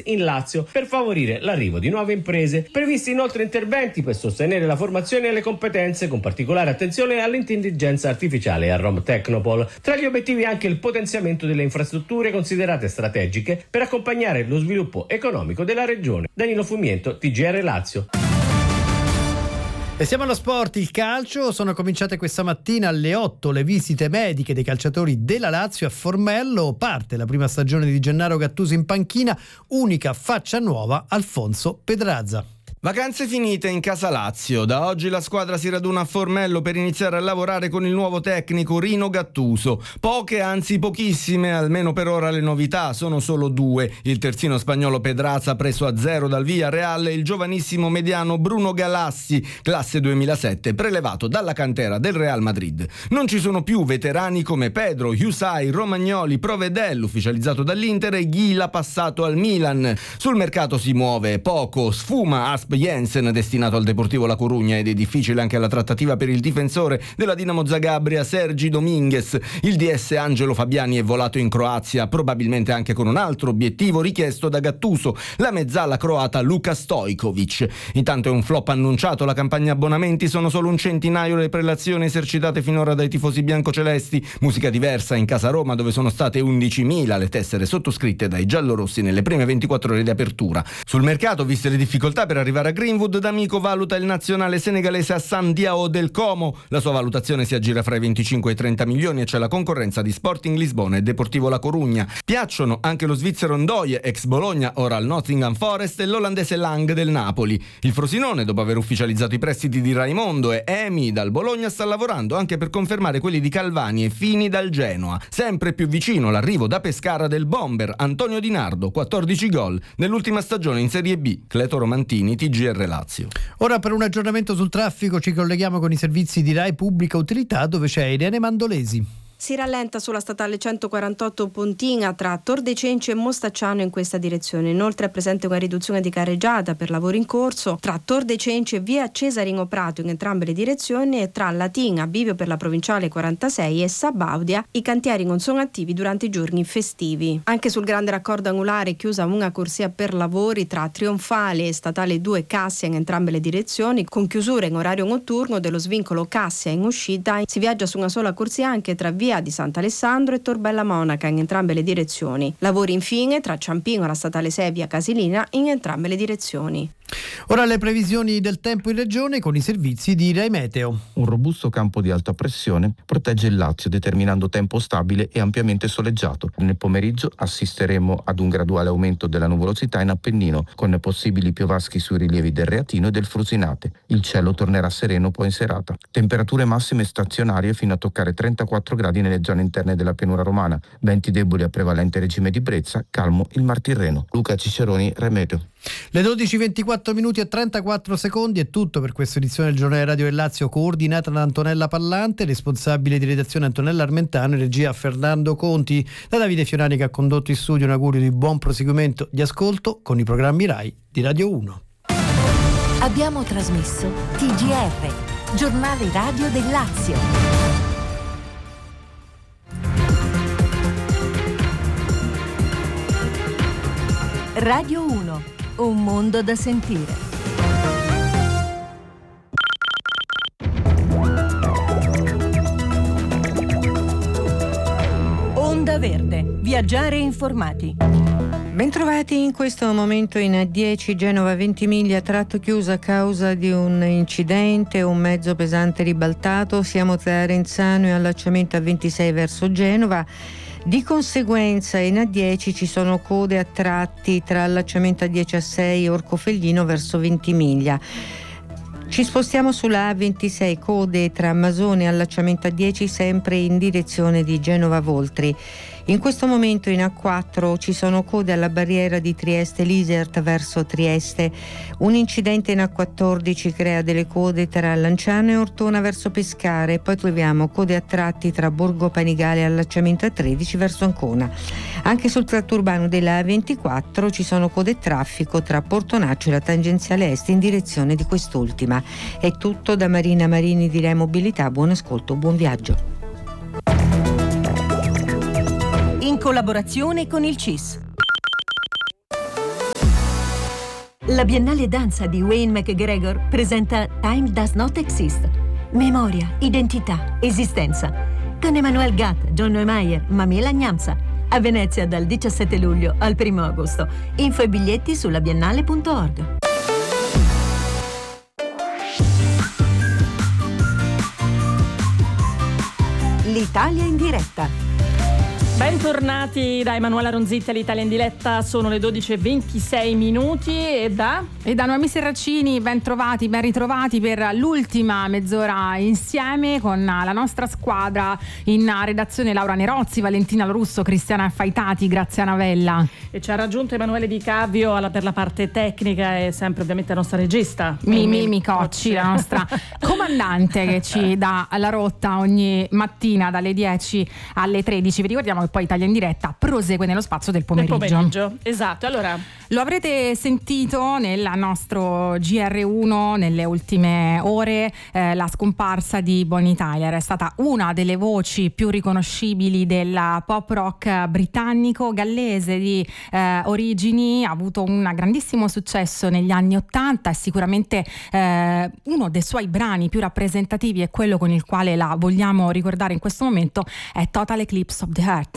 in Lazio per favorire l'arrivo di nuove imprese. Previsti inoltre interventi per sostenere la formazione e le competenze, con particolare attenzione all'intelligenza artificiale e a Rome Technopole. Tra gli obiettivi anche il potenziamento delle infrastrutture considerate strategiche per accompagnare lo sviluppo economico della regione. Danilo Fumiento, TGR Lazio. E siamo allo sport, il calcio. Sono cominciate questa mattina alle 8 le visite mediche dei calciatori della Lazio a Formello. Parte la prima stagione di Gennaro Gattuso in panchina, unica faccia nuova Alfonso Pedrazza. Vacanze finite in casa Lazio. Da oggi la squadra si raduna a Formello per iniziare a lavorare con il nuovo tecnico Rino Gattuso. Poche, anzi pochissime, almeno per ora, le novità. Sono solo due: il terzino spagnolo Pedrazza, preso a 0 dal Villarreal, e il giovanissimo mediano Bruno Galassi, classe 2007, prelevato dalla cantera del Real Madrid. Non ci sono più veterani come Pedro, Yusai, Romagnoli, Provedel, ufficializzato dall'Inter, e Ghila, passato al Milan. Sul mercato si muove poco. Sfuma Asp Jensen, destinato al Deportivo La Corugna, ed è difficile anche la trattativa per il difensore della Dinamo Zagabria Sergi Dominguez. Il DS Angelo Fabiani è volato in Croazia, probabilmente anche con un altro obiettivo richiesto da Gattuso, la mezzala croata Luka Stojkovic. Intanto è un flop annunciato la campagna abbonamenti, sono solo un centinaio le prelazioni esercitate finora dai tifosi biancocelesti. Musica diversa in casa Roma, dove sono state 11.000 le tessere sottoscritte dai giallorossi nelle prime 24 ore di apertura. Sul mercato, viste le difficoltà per arrivare a Greenwood, D'Amico valuta il nazionale senegalese Hassan Diao del Como. La sua valutazione si aggira fra i 25 e i 30 milioni e c'è la concorrenza di Sporting Lisbona e Deportivo La Corugna. Piacciono anche lo svizzero Ndoye, ex Bologna, ora al Nottingham Forest, e l'olandese Lang del Napoli. Il Frosinone, dopo aver ufficializzato i prestiti di Raimondo e Emi dal Bologna, sta lavorando anche per confermare quelli di Calvani e Fini dal Genoa. Sempre più vicino l'arrivo da Pescara del bomber Antonio Di Nardo, 14 gol nell'ultima stagione in Serie B. Cleto Romantini, TGR Lazio. Ora, per un aggiornamento sul traffico, ci colleghiamo con i servizi di Rai Pubblica Utilità, dove c'è Irene Mandolesi. Si rallenta sulla statale 148 Pontina tra Tor dei Cenci e Mostacciano in questa direzione. Inoltre è presente una riduzione di carreggiata per lavori in corso tra Tor dei Cenci e via Cesarino Prato in entrambe le direzioni, e tra Latina, bivio per la provinciale 46, e Sabaudia i cantieri non sono attivi durante i giorni festivi. Anche sul grande raccordo angolare è chiusa una corsia per lavori tra Trionfale e statale 2 Cassia in entrambe le direzioni, con chiusura in orario notturno dello svincolo Cassia in uscita. Si viaggia su una sola corsia anche tra via di Sant'Alessandro e Torbella Monaca in entrambe le direzioni. Lavori infine tra Ciampino e la statale 6 via Casilina in entrambe le direzioni. Ora le previsioni del tempo in regione con i servizi di Rai Meteo. Un robusto campo di alta pressione protegge il Lazio, determinando tempo stabile e ampiamente soleggiato. Nel pomeriggio assisteremo ad un graduale aumento della nuvolosità in Appennino, con possibili piovaschi sui rilievi del Reatino e del Frusinate. Il cielo tornerà sereno poi in serata. Temperature massime stazionarie fino a toccare 34 gradi nelle zone interne della pianura romana. Venti deboli a prevalente regime di brezza, calmo il Mar Tirreno. Luca Ciceroni, Rai Meteo. Le 12:24 minuti e 34 secondi è tutto per questa edizione del Giornale Radio del Lazio, coordinata da Antonella Pallante, responsabile di redazione Antonella Armentano e regia Fernando Conti. Da Davide Fiorani, che ha condotto in studio, un augurio di buon proseguimento di ascolto con i programmi Rai di Radio 1. Abbiamo trasmesso TGR, Giornale Radio del Lazio. Radio 1, un mondo da sentire. Onda Verde, viaggiare informati. Bentrovati in questo momento in A10 Genova Ventimiglia, tratto chiuso a causa di un incidente, un mezzo pesante ribaltato. Siamo tra Arenzano e allacciamento A26 verso Genova. Di conseguenza in A10 ci sono code a tratti tra allacciamento A10 A6 e Orcofelino verso Ventimiglia. Ci spostiamo sulla A26, code tra Masone e allacciamento A10 sempre in direzione di Genova Voltri. In questo momento in A4 ci sono code alla barriera di Trieste-Lisert verso Trieste. Un incidente in A14 crea delle code tra Lanciano e Ortona verso Pescara, e poi troviamo code a tratti tra Borgo Panigale e allacciamento A13 verso Ancona. Anche sul tratto urbano della A24 ci sono code e traffico tra Portonaccio e la tangenziale est in direzione di quest'ultima. È tutto da Marina Marini di Rai Mobilità. Buon ascolto, buon viaggio. In collaborazione con il CIS. La Biennale Danza di Wayne McGregor presenta Time Does Not Exist. Memoria, identità, esistenza. Con Emmanuel Gatt, John Neumeier, Mamela Gnamsa. A Venezia dal 17 luglio al 1 agosto. Info e biglietti sulla biennale.org. L'Italia in diretta. Bentornati da Emanuela Ronzitti all'Italia in diretta, sono le 12:26 e da Noemi Serracini, ben ritrovati per l'ultima mezz'ora insieme con la nostra squadra in redazione: Laura Nerozzi, Valentina Lorusso, Cristiana Faitati, Graziana Vella. E ci ha raggiunto Emanuele Di Cavio per la parte tecnica e sempre ovviamente la nostra regista Mimi Cocci, la nostra comandante che ci dà la rotta ogni mattina dalle 10 alle 13. Vi ricordiamo che poi Italia in diretta prosegue nello spazio del pomeriggio. Esatto, allora lo avrete sentito nel nostro GR1 nelle ultime ore, la scomparsa di Bonnie Tyler è stata una delle voci più riconoscibili del pop rock britannico, gallese di origini, ha avuto un grandissimo successo negli anni '80 e sicuramente uno dei suoi brani più rappresentativi e quello con il quale la vogliamo ricordare in questo momento è Total Eclipse of the Heart.